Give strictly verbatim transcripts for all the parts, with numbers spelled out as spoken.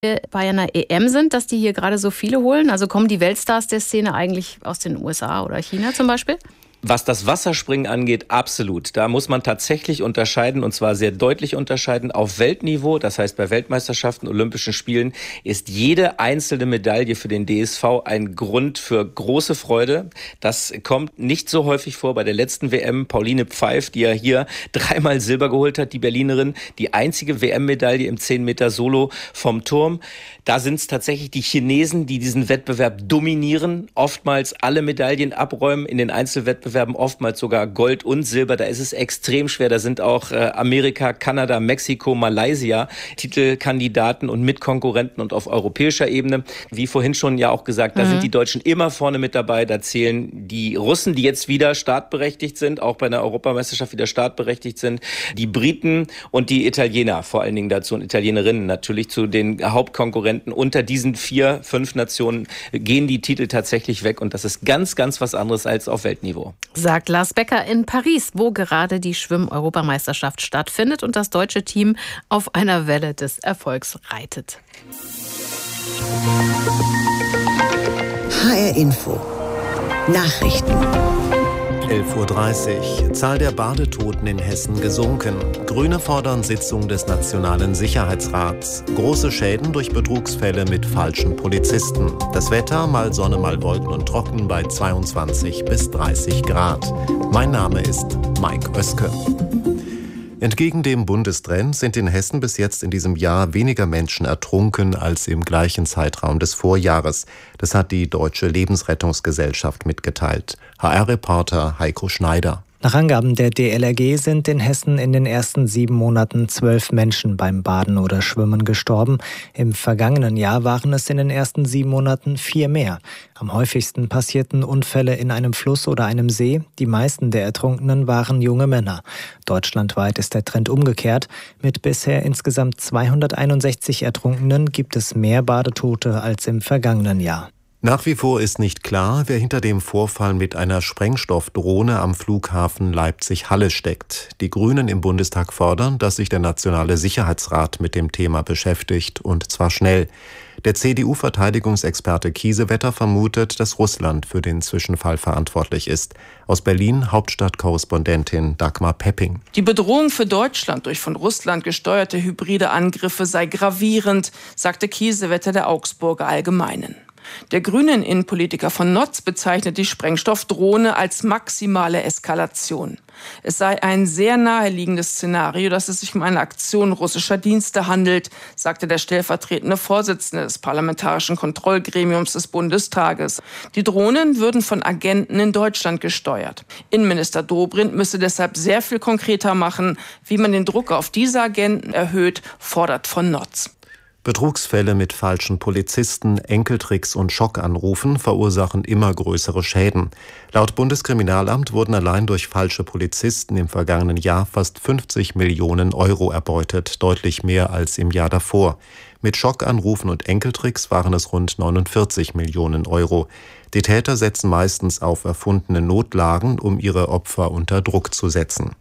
bei einer E M sind, dass die hier gerade so viele holen? Also kommen die Weltstars der Szene eigentlich aus den U S A oder China zum Beispiel? Was das Wasserspringen angeht, absolut. Da muss man tatsächlich unterscheiden, und zwar sehr deutlich unterscheiden. Auf Weltniveau, das heißt bei Weltmeisterschaften, Olympischen Spielen, ist jede einzelne Medaille für den D S V ein Grund für große Freude. Das kommt nicht so häufig vor. Bei der letzten W M, Pauline Pfeif, die ja hier dreimal Silber geholt hat, die Berlinerin, die einzige W M-Medaille im zehn Meter Solo vom Turm. Da sind es tatsächlich die Chinesen, die diesen Wettbewerb dominieren, oftmals alle Medaillen abräumen, in den Einzelwettbewerben oftmals sogar Gold und Silber. Da ist es extrem schwer. Da sind auch äh, Amerika, Kanada, Mexiko, Malaysia Titelkandidaten und Mitkonkurrenten, und auf europäischer Ebene, wie vorhin schon ja auch gesagt, da mhm. sind die Deutschen immer vorne mit dabei. Da zählen die Russen, die jetzt wieder startberechtigt sind, auch bei einer Europameisterschaft wieder startberechtigt sind, die Briten und die Italiener vor allen Dingen dazu und Italienerinnen natürlich zu den Hauptkonkurrenten. Unter diesen vier, fünf Nationen gehen die Titel tatsächlich weg, und das ist ganz, ganz was anderes als auf Weltniveau. Sagt Lars Becker in Paris, wo gerade die Schwimm-Europameisterschaft stattfindet und das deutsche Team auf einer Welle des Erfolgs reitet. H R Info Nachrichten. elf Uhr dreißig. Zahl der Badetoten in Hessen gesunken. Grüne fordern Sitzung des Nationalen Sicherheitsrats. Große Schäden durch Betrugsfälle mit falschen Polizisten. Das Wetter, mal Sonne, mal Wolken und trocken bei zweiundzwanzig bis dreißig Grad. Mein Name ist Mike Oeske. Entgegen dem Bundestrend sind in Hessen bis jetzt in diesem Jahr weniger Menschen ertrunken als im gleichen Zeitraum des Vorjahres. Das hat die Deutsche Lebensrettungsgesellschaft mitgeteilt. H R-Reporter Heiko Schneider. Nach Angaben der D L R G sind in Hessen in den ersten sieben Monaten zwölf Menschen beim Baden oder Schwimmen gestorben. Im vergangenen Jahr waren es in den ersten sieben Monaten vier mehr. Am häufigsten passierten Unfälle in einem Fluss oder einem See. Die meisten der Ertrunkenen waren junge Männer. Deutschlandweit ist der Trend umgekehrt. Mit bisher insgesamt zweihunderteinundsechzig Ertrunkenen gibt es mehr Badetote als im vergangenen Jahr. Nach wie vor ist nicht klar, wer hinter dem Vorfall mit einer Sprengstoffdrohne am Flughafen Leipzig-Halle steckt. Die Grünen im Bundestag fordern, dass sich der Nationale Sicherheitsrat mit dem Thema beschäftigt, und zwar schnell. Der C D U-Verteidigungsexperte Kiesewetter vermutet, dass Russland für den Zwischenfall verantwortlich ist. Aus Berlin Hauptstadtkorrespondentin Dagmar Pepping. Die Bedrohung für Deutschland durch von Russland gesteuerte hybride Angriffe sei gravierend, sagte Kiesewetter der Augsburger Allgemeinen. Der grünen Innenpolitiker von Notz bezeichnet die Sprengstoffdrohne als maximale Eskalation. Es sei ein sehr naheliegendes Szenario, dass es sich um eine Aktion russischer Dienste handelt, sagte der stellvertretende Vorsitzende des Parlamentarischen Kontrollgremiums des Bundestages. Die Drohnen würden von Agenten in Deutschland gesteuert. Innenminister Dobrindt müsse deshalb sehr viel konkreter machen, wie man den Druck auf diese Agenten erhöht, fordert von Notz. Betrugsfälle mit falschen Polizisten, Enkeltricks und Schockanrufen verursachen immer größere Schäden. Laut Bundeskriminalamt wurden allein durch falsche Polizisten im vergangenen Jahr fast fünfzig Millionen Euro erbeutet, deutlich mehr als im Jahr davor. Mit Schockanrufen und Enkeltricks waren es rund neunundvierzig Millionen Euro. Die Täter setzen meistens auf erfundene Notlagen, um ihre Opfer unter Druck zu setzen.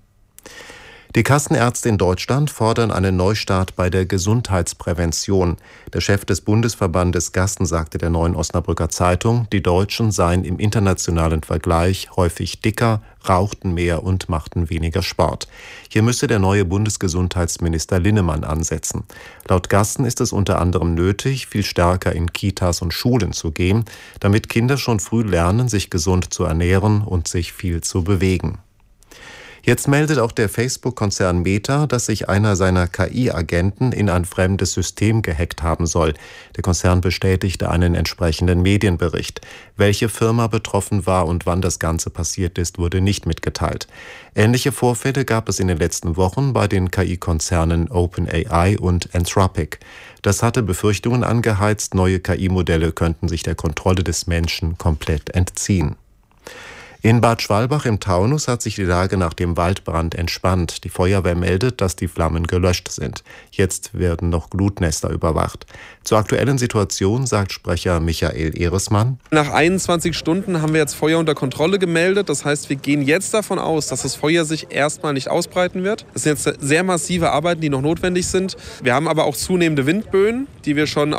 Die Kassenärzte in Deutschland fordern einen Neustart bei der Gesundheitsprävention. Der Chef des Bundesverbandes Gassen sagte der Neuen Osnabrücker Zeitung, die Deutschen seien im internationalen Vergleich häufig dicker, rauchten mehr und machten weniger Sport. Hier müsse der neue Bundesgesundheitsminister Linnemann ansetzen. Laut Gassen ist es unter anderem nötig, viel stärker in Kitas und Schulen zu gehen, damit Kinder schon früh lernen, sich gesund zu ernähren und sich viel zu bewegen. Jetzt meldet auch der Facebook-Konzern Meta, dass sich einer seiner K I-Agenten in ein fremdes System gehackt haben soll. Der Konzern bestätigte einen entsprechenden Medienbericht. Welche Firma betroffen war und wann das Ganze passiert ist, wurde nicht mitgeteilt. Ähnliche Vorfälle gab es in den letzten Wochen bei den K I-Konzernen OpenAI und Anthropic. Das hatte Befürchtungen angeheizt, neue K I-Modelle könnten sich der Kontrolle des Menschen komplett entziehen. In Bad Schwalbach im Taunus hat sich die Lage nach dem Waldbrand entspannt. Die Feuerwehr meldet, dass die Flammen gelöscht sind. Jetzt werden noch Glutnester überwacht. Zur aktuellen Situation sagt Sprecher Michael Ehresmann: Nach einundzwanzig Stunden haben wir jetzt Feuer unter Kontrolle gemeldet. Das heißt, wir gehen jetzt davon aus, dass das Feuer sich erstmal nicht ausbreiten wird. Das sind jetzt sehr massive Arbeiten, die noch notwendig sind. Wir haben aber auch zunehmende Windböen, die wir schon